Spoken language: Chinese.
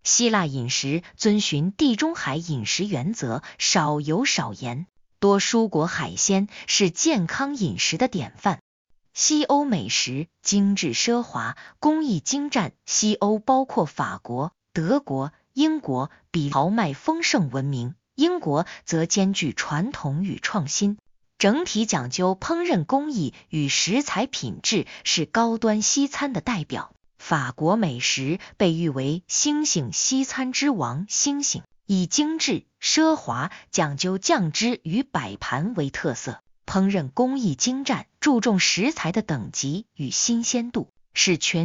希腊饮食遵循地中海饮食原则，少油少盐，多蔬果海鲜，是健康饮食的典范。西欧美食精致奢华，工艺精湛。西欧包括法国、德国、英国，比豪迈丰盛闻名。英国则兼具传统与创新，整体讲究烹饪工艺与食材品质，是高端西餐的代表。法国美食被誉为星星西餐之王，星星以精致、奢华、讲究酱汁与摆盘为特色，烹饪工艺精湛，注重食材的等级与新鲜度，是全